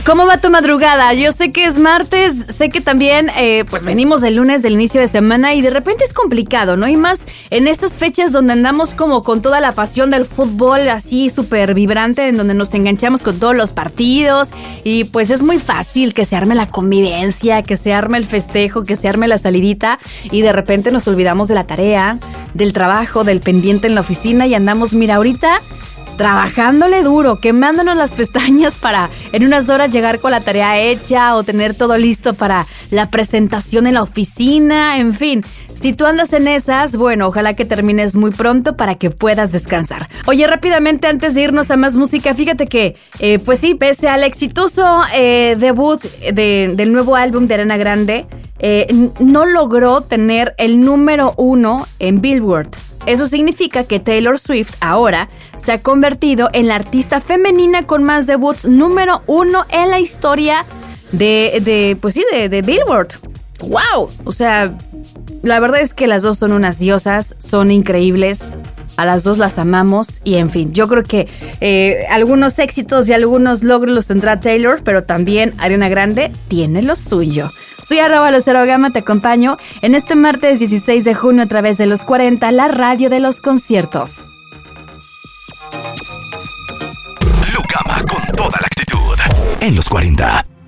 ¿Cómo va tu madrugada? Yo sé que es martes, sé que también pues venimos el lunes del inicio de semana y de repente es complicado, ¿no? Y más en estas fechas donde andamos como con toda la pasión del fútbol así súper vibrante, en donde nos enganchamos con todos los partidos y pues es muy fácil que se arme la convivencia, que se arme el festejo, que se arme la salidita y de repente nos olvidamos de la tarea, del trabajo, del pendiente en la oficina y andamos, mira, ahorita trabajándole duro, quemándonos las pestañas para en unas horas llegar con la tarea hecha o tener todo listo para la presentación en la oficina, en fin. Si tú andas en esas, bueno, ojalá que termines muy pronto para que puedas descansar. Oye, rápidamente, antes de irnos a más música, fíjate que, pues sí, pese al exitoso debut del nuevo álbum de Ariana Grande, no logró tener el número 1 en Billboard. Eso significa que Taylor Swift ahora se ha convertido en la artista femenina con más debuts número 1 en la historia de Billboard. ¡Wow! O sea, la verdad es que las dos son unas diosas, son increíbles. A las dos las amamos y en fin, yo creo que algunos éxitos y algunos logros los tendrá Taylor, pero también Ariana Grande tiene lo suyo. Soy @LuceroGama, te acompaño en este martes 16 de junio a través de los 40, la radio de los conciertos. Lucama con toda la actitud en los 40.